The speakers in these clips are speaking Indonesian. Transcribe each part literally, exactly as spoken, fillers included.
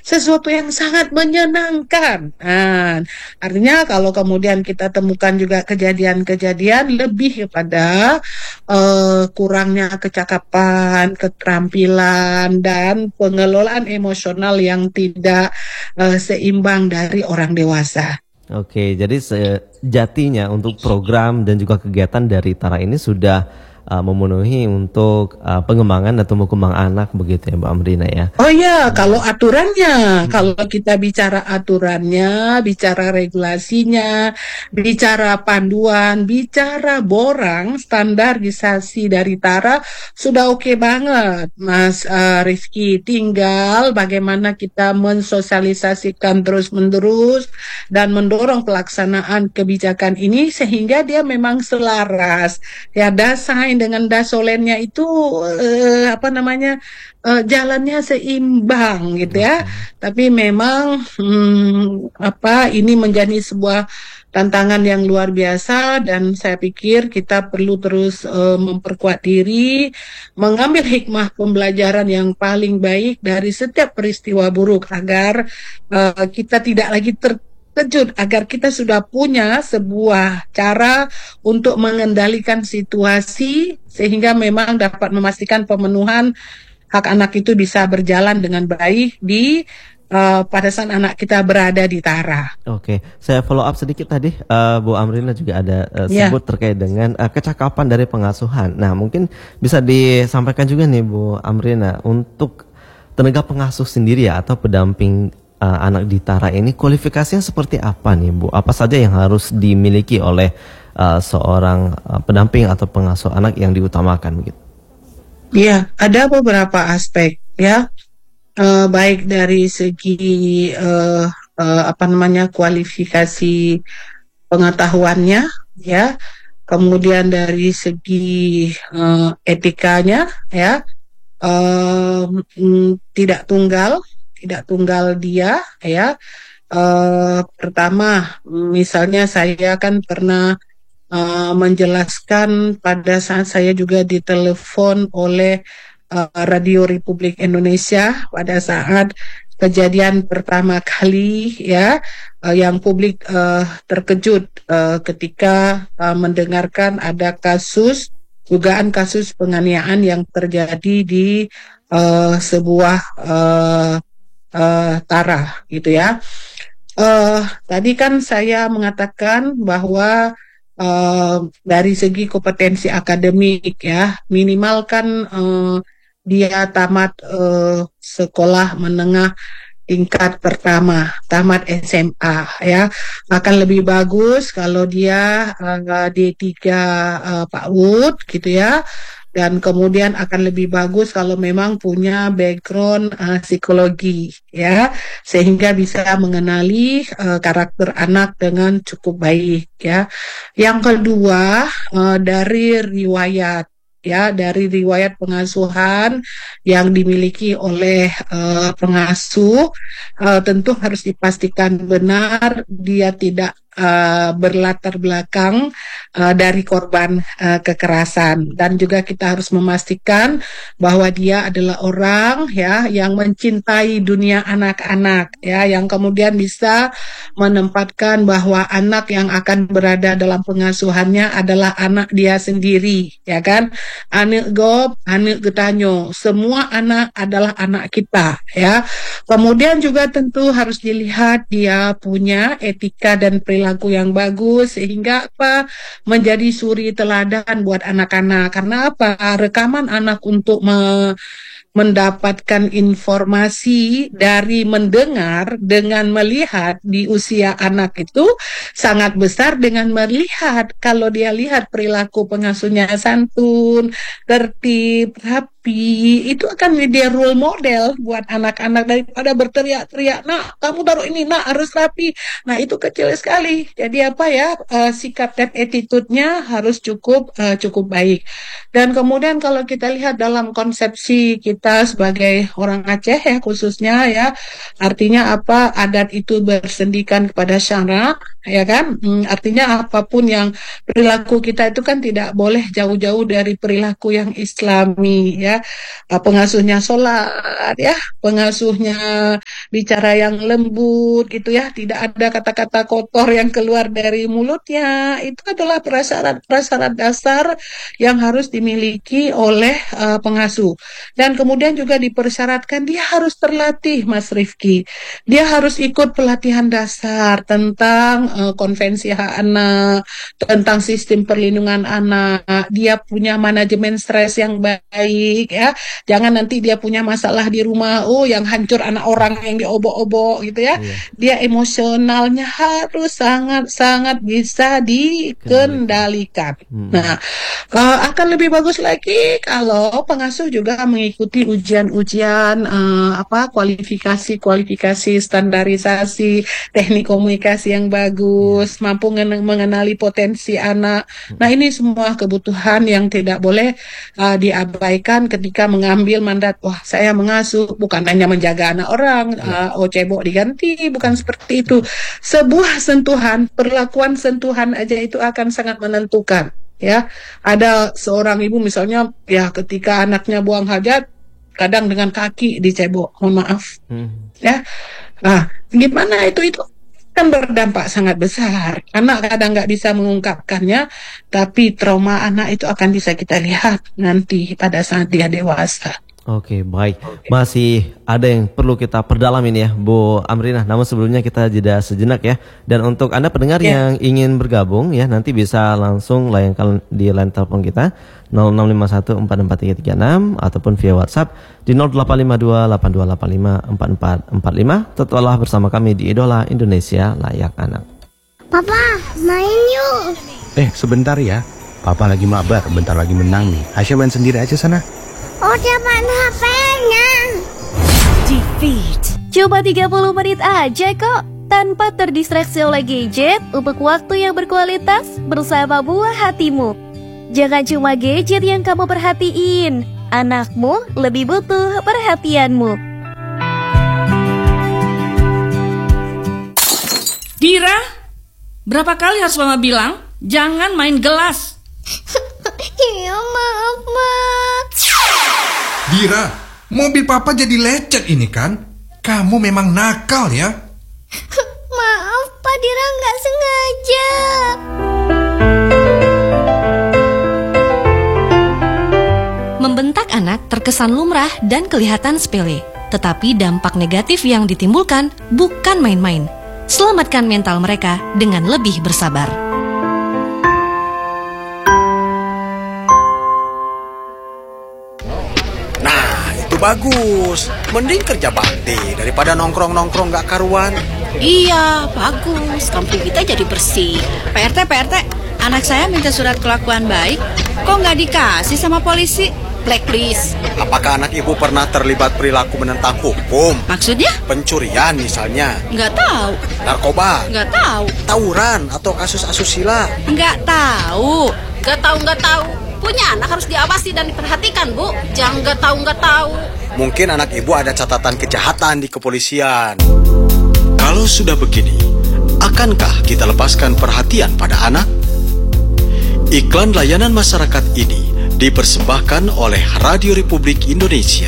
sesuatu yang sangat menyenangkan. Nah, artinya kalau kemudian kita temukan juga kejadian-kejadian lebih kepada eh, kurangnya kecakapan, keterampilan, dan pengelolaan emosional yang tidak eh, seimbang dari orang dewasa. Oke, jadi sejatinya untuk program dan juga kegiatan dari Tara ini sudah uh, memenuhi untuk uh, pengembangan dan tumbuh kembang anak begitu ya, Mbak Amrina ya. Oh iya, kalau Nah, aturannya, mm-mm. kalau kita bicara aturannya, bicara regulasinya, bicara panduan, bicara borang, standarisasi dari Tara, sudah oke banget, Mas eh, Rizky. Tinggal bagaimana kita mensosialisasikan terus-menerus dan mendorong pelaksanaan kebijakan ini sehingga dia memang selaras. Ya, dasain dengan dasolennya itu eh, apa namanya? eh, jalannya seimbang gitu ya. Oke. Tapi memang hmm, apa ini menjadi sebuah tantangan yang luar biasa dan saya pikir kita perlu terus eh, memperkuat diri, mengambil hikmah pembelajaran yang paling baik dari setiap peristiwa buruk agar eh, kita tidak lagi terkejut, agar kita sudah punya sebuah cara untuk mengendalikan situasi sehingga memang dapat memastikan pemenuhan hak anak itu bisa berjalan dengan baik di uh, pada saat anak kita berada di Tara. Oke, saya follow up sedikit tadi, uh, Bu Amrina juga ada uh, Ya, sebut terkait dengan uh, kecakapan dari pengasuhan. Nah, mungkin bisa disampaikan juga nih Bu Amrina untuk tenaga pengasuh sendiri ya atau pendamping uh, anak di Tara ini kualifikasinya seperti apa nih Bu? Apa saja yang harus dimiliki oleh uh, seorang uh, pendamping atau pengasuh anak yang diutamakan begitu? ya, ada beberapa aspek ya, uh, baik dari segi uh, uh, apa namanya kualifikasi pengetahuannya, ya, kemudian dari segi uh, etikanya, ya, uh, mm, tidak tunggal, tidak tunggal dia, ya. Uh, pertama, misalnya saya kan pernah uh, menjelaskan pada saat saya juga ditelepon oleh uh, Radio Republik Indonesia pada saat kejadian pertama kali ya uh, yang publik uh, terkejut uh, ketika uh, mendengarkan ada kasus dugaan kasus penganiayaan yang terjadi di uh, sebuah uh, uh, Tara gitu ya. Uh, tadi kan saya mengatakan bahwa uh, dari segi kompetensi akademik ya minimal kan uh, dia tamat uh, sekolah menengah tingkat pertama, tamat S M A ya. Akan lebih bagus kalau dia uh, D tiga uh, PAUD gitu ya. Dan kemudian akan lebih bagus kalau memang punya background uh, psikologi ya, sehingga bisa mengenali uh, karakter anak dengan cukup baik ya. Yang kedua uh, dari riwayat ya, dari riwayat pengasuhan yang dimiliki oleh uh, pengasuh uh, tentu harus dipastikan benar dia tidak uh, berlatar belakang uh, dari korban uh, kekerasan, dan juga kita harus memastikan bahwa dia adalah orang ya yang mencintai dunia anak-anak ya, yang kemudian bisa menempatkan bahwa anak yang akan berada dalam pengasuhannya adalah anak dia sendiri ya kan. Anak Gob, anak Getanyo, semua anak adalah anak kita ya. Kemudian juga tentu harus dilihat dia punya etika dan perilaku yang bagus sehingga apa menjadi suri teladan buat anak-anak. Karena apa? Rekaman anak untuk me mendapatkan informasi dari mendengar dengan melihat di usia anak itu sangat besar dengan melihat. Kalau dia lihat perilaku pengasuhnya santun, tertib, rapi, itu akan menjadi role model buat anak-anak daripada berteriak-teriak, nak kamu taruh ini, nak harus rapi. Nah itu kecil sekali. Jadi apa ya, uh, sikap dan attitude-nya harus cukup uh, cukup baik. Dan kemudian kalau kita lihat dalam konsepsi kita sebagai orang Aceh ya khususnya ya, artinya apa, adat itu bersendikan kepada syarak ya kan. Hmm, artinya apapun yang perilaku kita itu kan tidak boleh jauh-jauh dari perilaku yang Islami ya. Uh, Pengasuhnya sholat ya, pengasuhnya bicara yang lembut gitu ya, tidak ada kata-kata kotor yang keluar dari mulutnya. Itu adalah prasyarat-prasyarat dasar yang harus dimiliki oleh uh, pengasuh. Dan kemudian juga dipersyaratkan dia harus terlatih, Mas Rifki. Dia harus ikut pelatihan dasar tentang uh, konvensi hak anak, tentang sistem perlindungan anak. Dia punya manajemen stres yang baik ya. Jangan nanti dia punya masalah di rumah, oh yang hancur anak orang yang diobok-obok gitu ya. Iya. Dia emosionalnya harus sangat-sangat bisa dikendalikan. Hmm. Nah, uh, akan lebih bagus lagi kalau pengasuh juga mengikuti ujian-ujian uh, apa kualifikasi-kualifikasi standarisasi, teknik komunikasi yang bagus, mampu mengenali potensi anak. Nah, ini semua kebutuhan yang tidak boleh uh, diabaikan ketika mengambil mandat. Wah, saya mengasuh bukan hanya menjaga anak orang, uh, oh cebok diganti, bukan seperti itu. Sebuah sentuhan, perlakuan sentuhan aja itu akan sangat menentukan. Ya, ada seorang ibu misalnya, ya ketika anaknya buang hajat, kadang dengan kaki dicebok, mohon maaf. Hmm. Ya, nah gimana itu itu? Kan berdampak sangat besar. Anak kadang nggak bisa mengungkapkannya, tapi trauma anak itu akan bisa kita lihat nanti pada saat dia dewasa. Oke, baik. Masih ada yang perlu kita perdalam ini ya, Bu Amrinah. Namun sebelumnya kita jeda sejenak ya. Dan untuk Anda pendengar ya, yang ingin bergabung ya, nanti bisa langsung layangkan di line telepon kita nol enam lima satu empat empat tiga tiga enam ataupun via WhatsApp di nol delapan lima dua delapan dua delapan lima empat empat empat lima. Tetaplah bersama kami di Idola Indonesia Layak Anak. Papa, main yuk. Eh, sebentar ya. Papa lagi mabar, bentar lagi menang nih. Aisyah main sendiri aja sana. Oh, dapat H P-nya. Defeat. Coba tiga puluh menit aja kok, tanpa terdistraksi oleh gadget untuk waktu yang berkualitas bersama buah hatimu. Jangan cuma gadget yang kamu perhatiin, anakmu lebih butuh perhatianmu. Dira, berapa kali harus mama bilang jangan main gelas? Iya, maaf, Mak. Dira, mobil papa jadi lecet ini kan? Kamu memang nakal ya? Maaf, Pak Dira nggak sengaja. Membentak anak terkesan lumrah dan kelihatan sepele, tetapi dampak negatif yang ditimbulkan bukan main-main. Selamatkan mental mereka dengan lebih bersabar. Bagus, mending kerja bakti daripada nongkrong-nongkrong gak karuan. Iya, bagus, kampung kita jadi bersih. P R T, P R T, anak saya minta surat kelakuan baik, kok gak dikasih sama polisi? Blacklist. Apakah anak ibu pernah terlibat perilaku menentang hukum? Maksudnya? Pencurian misalnya. Nggak tahu. Narkoba? Nggak tahu. Tawuran atau kasus asusila? Nggak tahu. Nggak tahu, nggak tahu. Punya anak harus diawasi dan diperhatikan, Bu. Jangan nggak tahu, nggak tahu. Mungkin anak ibu ada catatan kejahatan di kepolisian. Kalau sudah begini, akankah kita lepaskan perhatian pada anak? Iklan layanan masyarakat ini dipersembahkan oleh Radio Republik Indonesia.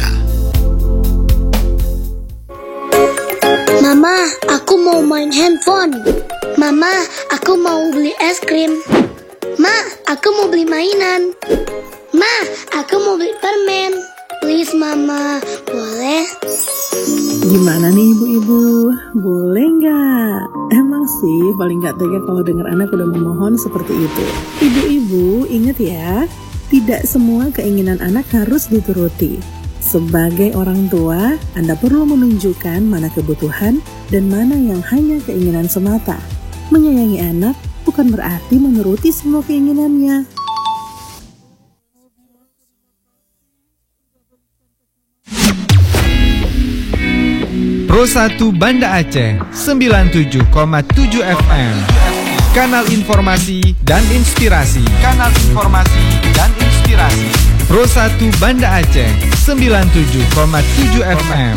Mama, aku mau main handphone. Mama, aku mau beli es krim. Ma, aku mau beli mainan. Ma, aku mau beli permen. Please Mama, boleh? Gimana nih ibu-ibu? Boleh nggak? Emang sih paling nggak tega kalau dengar anak udah memohon seperti itu. Ibu-ibu ingat ya, tidak semua keinginan anak harus dituruti. Sebagai orang tua, Anda perlu menunjukkan mana kebutuhan dan mana yang hanya keinginan semata. Menyayangi anak bukan berarti menuruti semua keinginannya. Pro satu Banda Aceh sembilan puluh tujuh koma tujuh F M. Kanal informasi dan inspirasi. Kanal informasi dan inspirasi. Pro satu Banda Aceh sembilan puluh tujuh koma tujuh F M.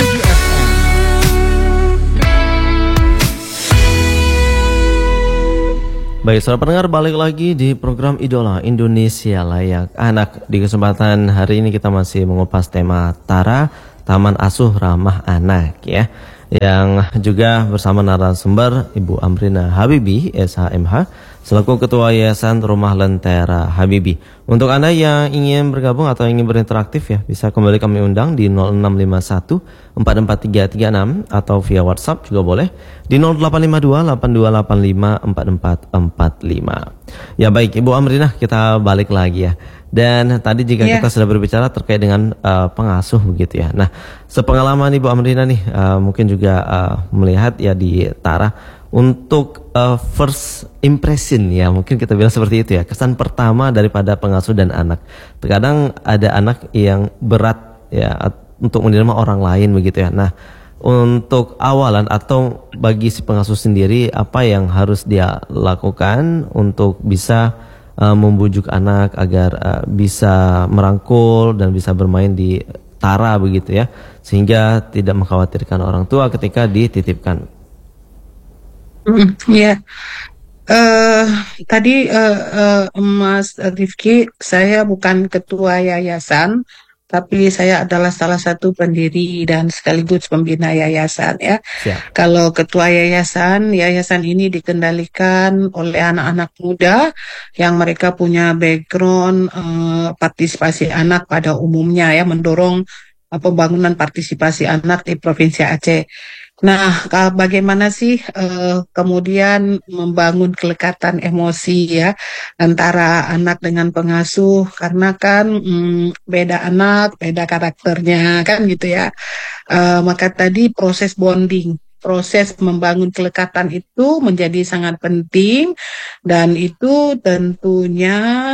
Baik, saudara pendengar, balik lagi di program Idola Indonesia Layak Anak. Di kesempatan hari ini kita masih mengupas tema Tara, Taman Asuh Ramah Anak ya. yang juga bersama narasumber Ibu Amrina Habibi S H M H selaku Ketua Yayasan Rumah Lentera Habibi. Untuk Anda yang ingin bergabung atau ingin berinteraktif ya, bisa kembali kami undang di nol enam lima satu empat empat tiga tiga enam atau via WhatsApp juga boleh di nol delapan lima dua delapan dua delapan lima empat empat empat lima. Ya baik Ibu Amrina, kita balik lagi ya. Dan tadi jika yeah. kita sudah berbicara terkait dengan uh, pengasuh begitu ya. Nah, sepengalaman Ibu Amrina nih uh, mungkin juga uh, melihat ya di Tara untuk uh, first impression ya, mungkin kita bilang seperti itu ya, kesan pertama daripada pengasuh dan anak. Terkadang ada anak yang berat ya untuk menerima orang lain begitu ya. Nah, untuk awalan atau bagi si pengasuh sendiri apa yang harus dia lakukan untuk bisa Uh, membujuk anak agar uh, bisa merangkul dan bisa bermain di Tara begitu ya, sehingga tidak mengkhawatirkan orang tua ketika dititipkan. Mm, ya, uh, tadi uh, uh, Mas Rifki, saya bukan ketua yayasan, tapi saya adalah salah satu pendiri dan sekaligus pembina yayasan ya. Siap. Kalau ketua yayasan, yayasan ini dikendalikan oleh anak-anak muda yang mereka punya background uh, partisipasi anak pada umumnya ya, mendorong uh, pembangunan partisipasi anak di Provinsi Aceh. Nah, bagaimana sih uh, kemudian membangun kelekatan emosi ya antara anak dengan pengasuh, karena kan hmm, beda anak, beda karakternya kan gitu ya. Uh, maka tadi proses bonding, proses membangun kelekatan itu menjadi sangat penting, dan itu tentunya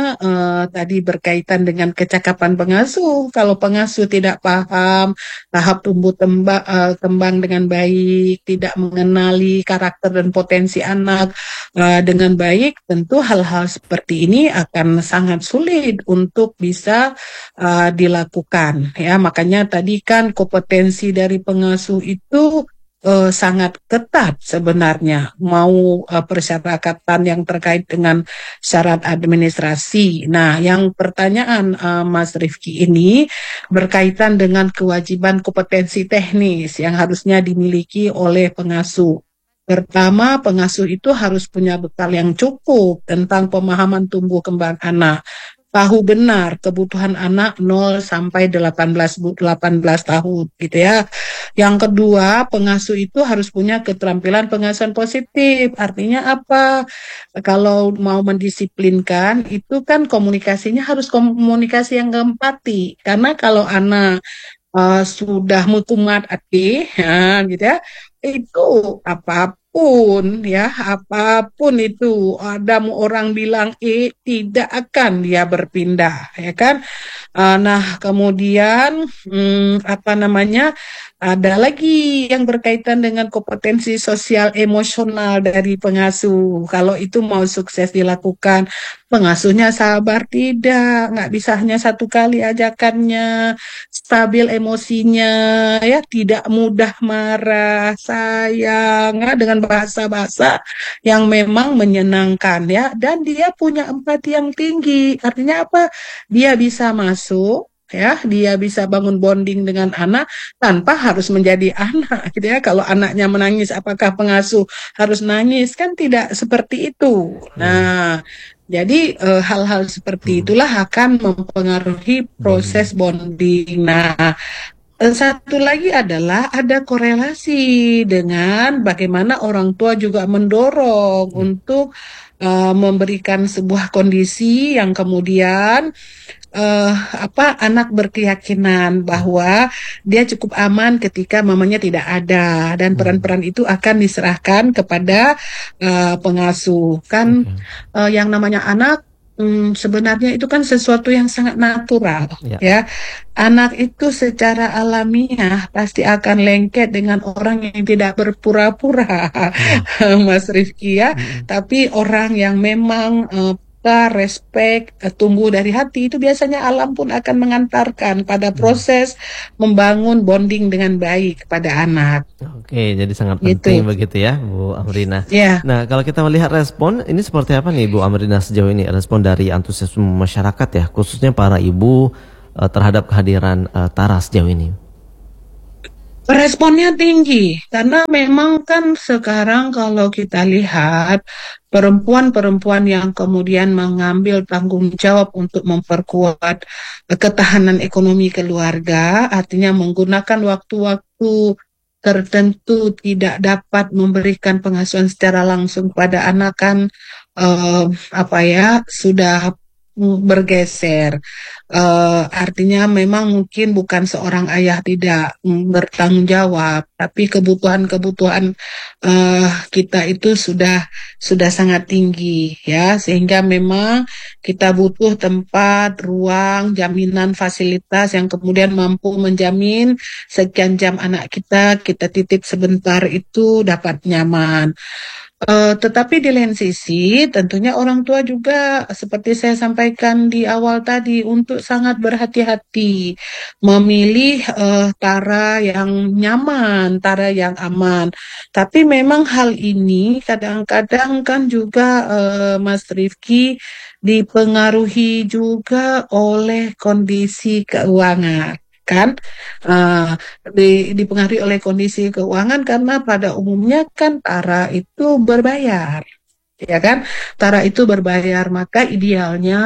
uh, tadi berkaitan dengan kecakapan pengasuh. Kalau pengasuh tidak paham tahap tumbuh tembak, uh, kembang dengan baik, tidak mengenali karakter dan potensi anak uh, dengan baik, tentu hal-hal seperti ini akan sangat sulit untuk bisa uh, dilakukan ya. Makanya tadi kan kompetensi dari pengasuh itu Uh, sangat ketat sebenarnya, mau uh, persyaratan yang terkait dengan syarat administrasi. Nah, yang pertanyaan uh, Mas Rifki ini berkaitan dengan kewajiban kompetensi teknis yang harusnya dimiliki oleh pengasuh. Pertama, pengasuh itu harus punya bekal yang cukup tentang pemahaman tumbuh kembang anak. Tahu benar kebutuhan anak nol sampai delapan belas tahun gitu ya. Yang kedua, pengasuh itu harus punya keterampilan pengasuhan positif. Artinya apa? Kalau mau mendisiplinkan itu kan komunikasinya harus komunikasi yang empati. Karena kalau anak uh, sudah mutumat hati ya, gitu ya, itu apa pun ya, apapun itu, ada orang bilang E, tidak akan dia berpindah ya kan. Uh, nah kemudian hmm, apa namanya, ada lagi yang berkaitan dengan kompetensi sosial emosional dari pengasuh. Kalau itu mau sukses dilakukan, pengasuhnya sabar tidak, nggak bisa hanya satu kali ajakannya, stabil emosinya ya, tidak mudah marah, sayang ya, dengan bahasa-bahasa yang memang menyenangkan ya, dan dia punya empati yang tinggi. Artinya apa? Dia bisa masuk ya, dia bisa bangun bonding dengan anak tanpa harus menjadi anak gitu ya. Kalau anaknya menangis, apakah pengasuh harus nangis? Kan tidak seperti itu. Nah, jadi e, hal-hal seperti itulah akan mempengaruhi proses bonding. Nah, satu lagi adalah ada korelasi dengan bagaimana orang tua juga mendorong untuk uh, memberikan sebuah kondisi yang kemudian uh, apa anak berkeyakinan bahwa dia cukup aman ketika mamanya tidak ada, dan peran-peran itu akan diserahkan kepada uh, pengasuh. Kan okay. uh, yang namanya anak Hmm, sebenarnya itu kan sesuatu yang sangat natural ya. ya. Anak itu secara alamiah pasti akan lengket dengan orang yang tidak berpura-pura, ya. Mas Rifki ya. Hmm. Tapi orang yang memang uh, respect, tumbuh dari hati, itu biasanya alam pun akan mengantarkan pada proses membangun bonding dengan baik pada anak. Oke, jadi sangat penting gitu. Begitu ya, Bu Amrina. Ya. Nah, kalau kita melihat respon, ini seperti apa nih Bu Amrina sejauh ini, respon dari antusiasme masyarakat ya, khususnya para ibu uh, terhadap kehadiran uh, Tara sejauh ini? Responnya tinggi, karena memang kan sekarang kalau kita lihat perempuan-perempuan yang kemudian mengambil tanggung jawab untuk memperkuat ketahanan ekonomi keluarga, artinya menggunakan waktu-waktu tertentu tidak dapat memberikan pengasuhan secara langsung pada anak kan eh, apa ya sudah bergeser. Eh, artinya memang mungkin bukan seorang ayah tidak mm, bertanggung jawab, tapi kebutuhan-kebutuhan eh, kita itu sudah sudah sangat tinggi ya, sehingga memang kita butuh tempat, ruang, jaminan fasilitas yang kemudian mampu menjamin sekian jam anak kita kita titip sebentar itu dapat nyaman. Eh, tetapi di lain sisi, tentunya orang tua juga, seperti saya sampaikan di awal tadi, untuk sangat berhati-hati memilih eh, tara yang nyaman, tara yang aman. Tapi memang hal ini kadang-kadang kan juga eh, Mas Rifki dipengaruhi juga oleh kondisi keuangan. Kan Eh, di- dipengaruhi oleh kondisi keuangan karena pada umumnya kan tara itu berbayar, ya kan? Tara itu berbayar, maka idealnya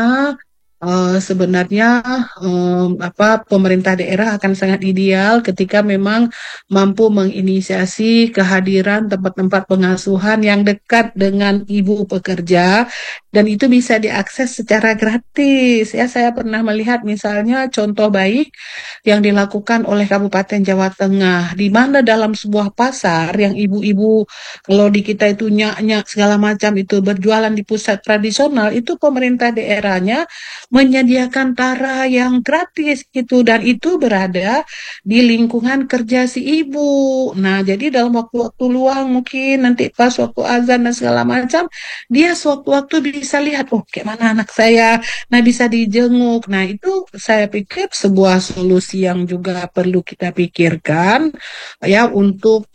eh, sebenarnya em, apa pemerintah daerah akan sangat ideal ketika memang mampu menginisiasi kehadiran tempat-tempat pengasuhan yang dekat dengan ibu pekerja dan itu bisa diakses secara gratis. Ya, saya pernah melihat misalnya contoh baik yang dilakukan oleh Kabupaten Jawa Tengah, di mana dalam sebuah pasar yang ibu-ibu kalau di kita itu nyak-nyak segala macam itu berjualan di pusat tradisional, itu pemerintah daerahnya menyediakan tara yang gratis gitu dan itu berada di lingkungan kerja si ibu. Nah, jadi dalam waktu-waktu luang mungkin nanti pas waktu azan dan segala macam, dia sewaktu-waktu bisa lihat, oh kayak mana anak saya, nah bisa dijenguk. Nah, itu saya pikir sebuah solusi yang juga perlu kita pikirkan ya untuk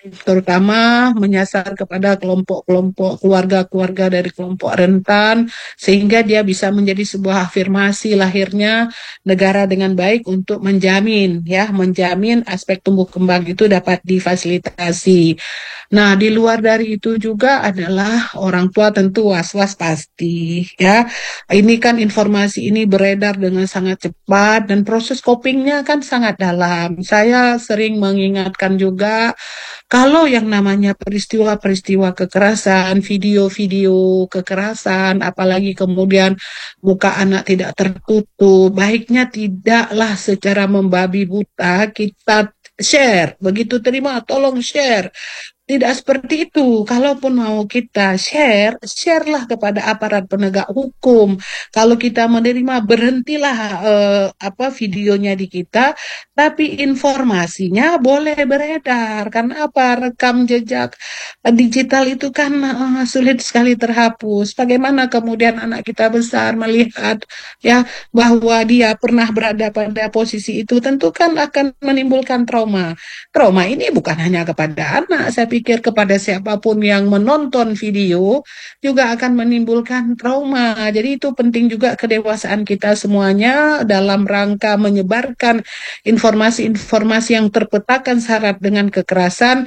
terutama menyasar kepada kelompok-kelompok keluarga-keluarga dari kelompok rentan sehingga dia bisa menjadi sebuah afirmasi lahirnya negara dengan baik untuk menjamin ya menjamin aspek tumbuh kembang itu dapat difasilitasi. Nah, di luar dari itu juga adalah orang tua tentu was-was pasti ya. Ini kan informasi ini beredar dengan sangat cepat dan proses copingnya kan sangat dalam. Saya sering mengingatkan juga kalau yang namanya peristiwa-peristiwa kekerasan, video-video kekerasan, apalagi kemudian muka anak tidak tertutup, baiknya tidaklah secara membabi buta kita share. Begitu terima, tolong share. Tidak seperti itu. Kalaupun mau kita share, sharelah kepada aparat penegak hukum. Kalau kita menerima, berhentilah eh, apa videonya di kita, tapi informasinya boleh beredar. Karena apa? Rekam jejak digital itu kan eh, sulit sekali terhapus. Bagaimana kemudian anak kita besar melihat ya bahwa dia pernah berada pada posisi itu, tentu kan akan menimbulkan trauma. Trauma ini bukan hanya kepada anak, saya pikir kepada siapapun yang menonton video juga akan menimbulkan trauma. Jadi itu penting juga kedewasaan kita semuanya dalam rangka menyebarkan informasi-informasi yang terpetakan syarat dengan kekerasan.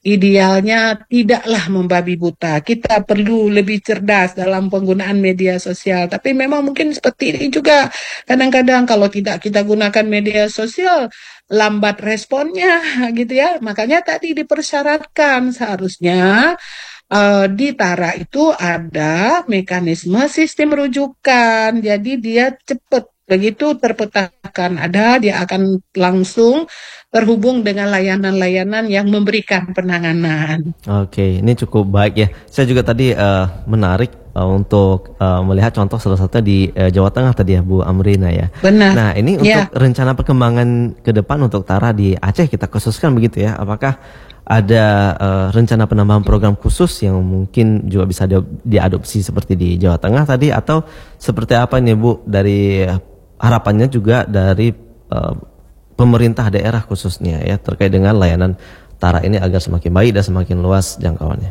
Idealnya tidaklah membabi buta. Kita perlu lebih cerdas dalam penggunaan media sosial. Tapi memang mungkin seperti ini juga. Kadang-kadang kalau tidak kita gunakan media sosial, lambat responnya gitu ya. Makanya tadi dipersyaratkan seharusnya eh, di Tara itu ada mekanisme sistem rujukan. Jadi dia cepat begitu terpetakan ada dia akan langsung terhubung dengan layanan-layanan yang memberikan penanganan. Oke, ini cukup baik ya. Saya juga tadi uh, menarik uh, untuk uh, melihat contoh salah satunya di uh, Jawa Tengah tadi ya Bu Amrina ya. Benar. Nah, ini untuk Ya. rencana perkembangan ke depan untuk Tara di Aceh kita khususkan begitu ya. Apakah ada uh, rencana penambahan program khusus yang mungkin juga bisa di- diadopsi seperti di Jawa Tengah tadi atau seperti apa nih Bu dari harapannya juga dari uh, pemerintah daerah khususnya ya terkait dengan layanan Tara ini agar semakin baik dan semakin luas jangkauannya.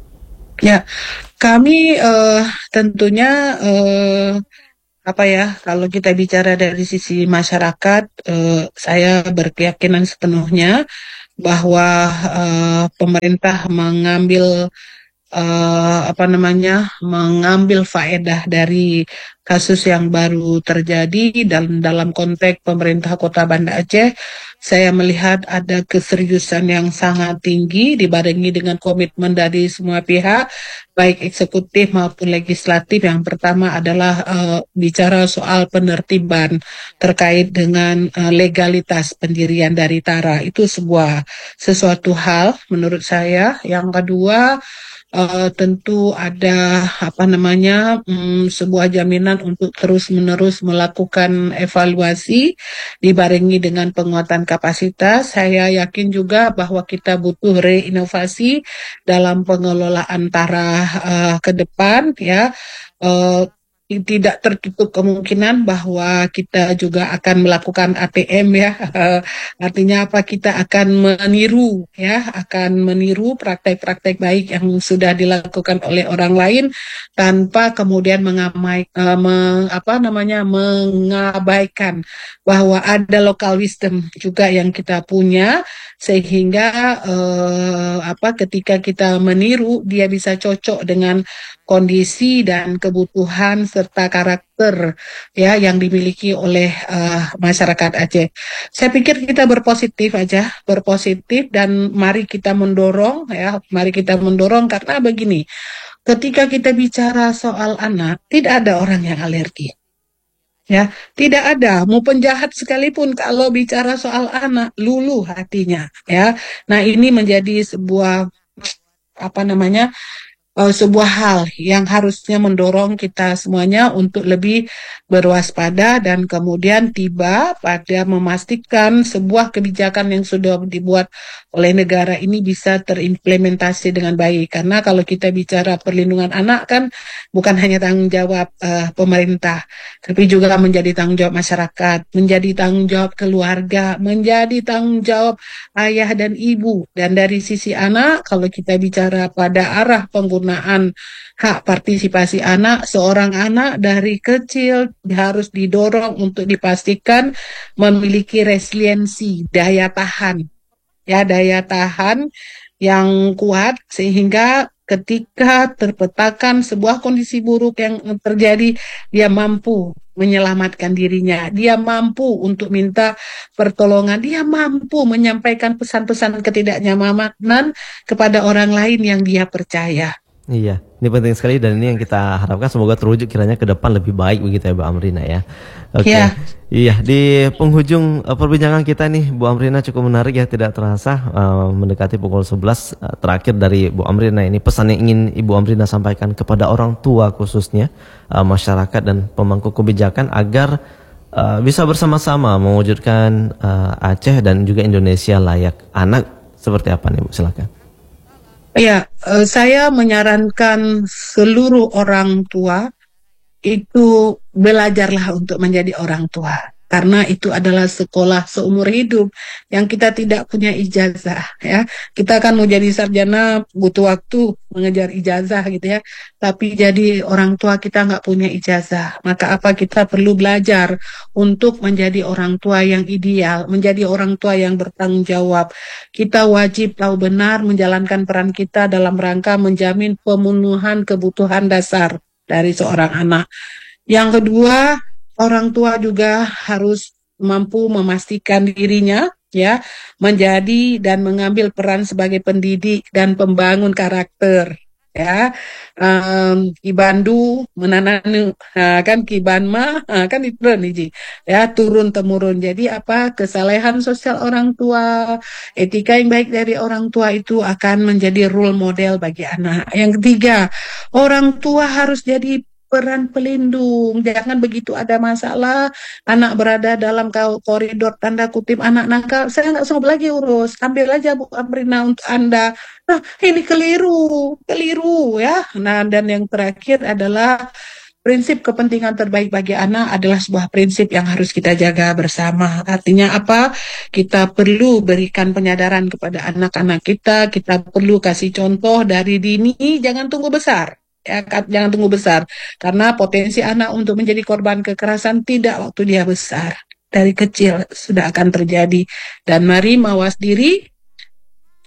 Ya, kami eh, tentunya eh, apa ya, kalau kita bicara dari sisi masyarakat, eh, saya berkeyakinan sepenuhnya bahwa uh, pemerintah mengambil uh, apa namanya mengambil faedah dari kasus yang baru terjadi dan dalam konteks pemerintah Kota Banda Aceh, saya melihat ada keseriusan yang sangat tinggi dibarengi dengan komitmen dari semua pihak, baik eksekutif maupun legislatif. Yang pertama adalah uh, bicara soal penertiban terkait dengan uh, legalitas pendirian dari Tara. Itu sebuah sesuatu hal menurut saya. Yang kedua, Uh, tentu ada apa namanya um, sebuah jaminan untuk terus-menerus melakukan evaluasi dibarengi dengan penguatan kapasitas. Saya yakin juga bahwa kita butuh reinovasi dalam pengelolaan Tara uh, ke depan, ya. Uh, tidak tertutup kemungkinan bahwa kita juga akan melakukan A T M, ya. Artinya apa? Kita akan meniru, ya, akan meniru praktek-praktek baik yang sudah dilakukan oleh orang lain tanpa kemudian mengamai, uh, meng, apa namanya mengabaikan bahwa ada local wisdom juga yang kita punya, sehingga uh, apa ketika kita meniru dia bisa cocok dengan kondisi dan kebutuhan serta karakter, ya, yang dimiliki oleh uh, masyarakat Aceh. Saya pikir kita berpositif aja, berpositif dan mari kita mendorong, ya, mari kita mendorong karena begini, ketika kita bicara soal anak, tidak ada orang yang alergi. Ya, tidak ada, mau penjahat sekalipun kalau bicara soal anak, luluh hatinya, ya. Nah, ini menjadi sebuah apa namanya? Uh, sebuah hal yang harusnya mendorong kita semuanya untuk lebih berwaspada dan kemudian tiba pada memastikan sebuah kebijakan yang sudah dibuat oleh negara ini bisa terimplementasi dengan baik. Karena kalau kita bicara perlindungan anak kan bukan hanya tanggung jawab uh, pemerintah, tapi juga menjadi tanggung jawab masyarakat, menjadi tanggung jawab keluarga, menjadi tanggung jawab ayah dan ibu. Dan dari sisi anak, kalau kita bicara pada arah penggunaan penggunaan hak partisipasi anak, seorang anak dari kecil harus didorong untuk dipastikan memiliki resiliensi, daya tahan, ya, daya tahan yang kuat sehingga ketika terpetakan sebuah kondisi buruk yang terjadi, dia mampu menyelamatkan dirinya, dia mampu untuk minta pertolongan, dia mampu menyampaikan pesan-pesan ketidaknyamanan kepada orang lain yang dia percaya. Iya, ini penting sekali dan ini yang kita harapkan semoga terwujud kiranya ke depan lebih baik begitu ya Bu Amrina ya. Oke. Ya. Iya, di penghujung uh, perbincangan kita nih Bu Amrina cukup menarik ya, tidak terasa uh, mendekati pukul sebelas uh, terakhir dari Bu Amrina ini pesan yang ingin Ibu Amrina sampaikan kepada orang tua khususnya uh, masyarakat dan pemangku kebijakan agar uh, bisa bersama-sama mewujudkan uh, Aceh dan juga Indonesia layak anak seperti apa nih Bu? Silakan. Ya, uh, saya menyarankan seluruh orang tua itu belajarlah untuk menjadi orang tua. Karena itu adalah sekolah seumur hidup yang kita tidak punya ijazah, ya. Kita kan mau jadi sarjana butuh waktu mengejar ijazah gitu ya. Tapi jadi orang tua kita nggak punya ijazah. Maka apa kita perlu belajar untuk menjadi orang tua yang ideal, menjadi orang tua yang bertanggung jawab. Kita wajib tahu benar menjalankan peran kita dalam rangka menjamin pemenuhan kebutuhan dasar dari seorang anak. Yang kedua, orang tua juga harus mampu memastikan dirinya, ya, menjadi dan mengambil peran sebagai pendidik dan pembangun karakter, ya. Um, Kibandu menananu, nah, kan kibanma, nah, kan itu nih, ya, turun temurun. Jadi apa kesalehan sosial orang tua, etika yang baik dari orang tua itu akan menjadi role model bagi anak. Yang ketiga, orang tua harus jadi peran pelindung. Jangan begitu ada masalah, anak berada dalam koridor tanda kutip anak nakal, saya nggak sanggup lagi urus, ambil aja Bu Amrina untuk Anda. Nah, ini keliru, keliru ya. Nah, dan yang terakhir adalah prinsip kepentingan terbaik bagi anak adalah sebuah prinsip yang harus kita jaga bersama. Artinya apa? Kita perlu berikan penyadaran kepada anak-anak kita, kita perlu kasih contoh dari dini, jangan tunggu besar. Ya, jangan tunggu besar karena potensi anak untuk menjadi korban kekerasan tidak waktu dia besar, dari kecil sudah akan terjadi. Dan mari mawas diri,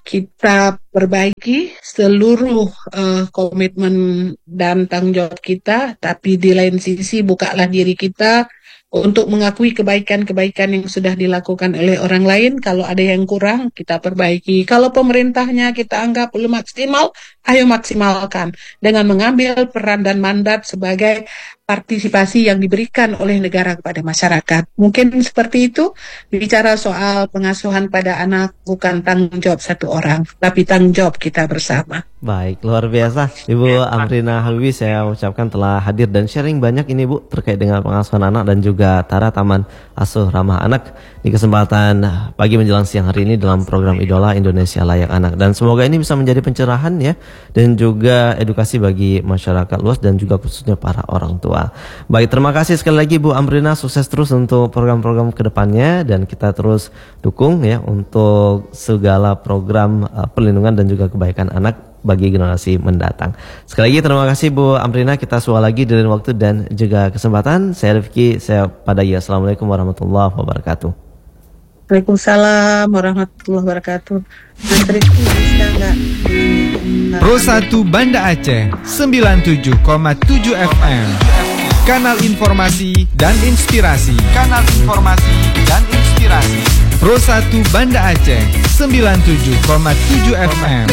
kita perbaiki seluruh uh, komitmen dan tanggung jawab kita, tapi di lain sisi bukalah diri kita untuk mengakui kebaikan-kebaikan yang sudah dilakukan oleh orang lain. Kalau ada yang kurang, kita perbaiki. Kalau pemerintahnya kita anggap belum maksimal, ayo maksimalkan dengan mengambil peran dan mandat sebagai partisipasi yang diberikan oleh negara kepada masyarakat. Mungkin seperti itu. Bicara soal pengasuhan pada anak bukan tanggung jawab satu orang, tapi tanggung jawab kita bersama. Baik, luar biasa Ibu Amrina Habibie, saya ucapkan telah hadir dan sharing banyak ini Bu terkait dengan pengasuhan anak dan juga Tara Taman Asuh Ramah Anak di kesempatan pagi menjelang siang hari ini dalam program Idola Indonesia Layak Anak. Dan semoga ini bisa menjadi pencerahan ya, dan juga edukasi bagi masyarakat luas dan juga khususnya para orang tua. Baik, terima kasih sekali lagi Bu Amrina, sukses terus untuk program-program kedepannya, dan kita terus dukung ya untuk segala program uh, perlindungan dan juga kebaikan anak bagi generasi mendatang. Sekali lagi terima kasih Bu Amrina, kita suah lagi dari waktu dan juga kesempatan. Saya Rifki, saya Padaya. Assalamualaikum warahmatullahi wabarakatuh. Waalaikumsalam warahmatullahi wabarakatuh. Mas Rifki, bisa nggak? Pro satu Banda Aceh sembilan puluh tujuh koma tujuh F M. Kanal informasi dan inspirasi. Kanal informasi dan inspirasi. Pro satu Banda Aceh sembilan puluh tujuh koma tujuh F M.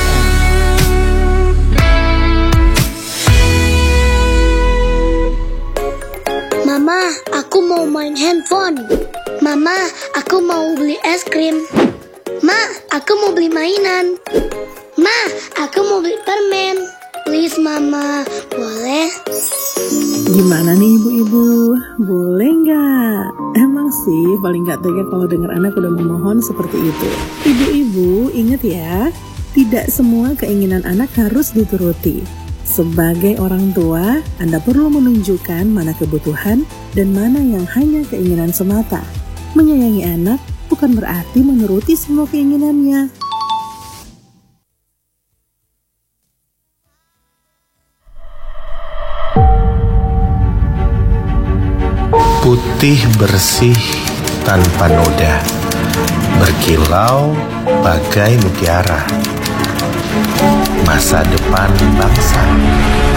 Mama, aku mau main handphone. Mama, aku mau beli es krim. Ma, aku mau beli mainan. Ma, aku mau beli permen. Please Mama, boleh? Gimana nih ibu-ibu? Boleh nggak? Emang sih paling nggak tega kalau dengar anak udah memohon seperti itu. Ibu-ibu ingat ya, tidak semua keinginan anak harus dituruti. Sebagai orang tua, Anda perlu menunjukkan mana kebutuhan dan mana yang hanya keinginan semata. Menyayangi anak bukan berarti menuruti semua keinginannya. Putih bersih tanpa noda, berkilau bagai mutiara, masa depan bangsa.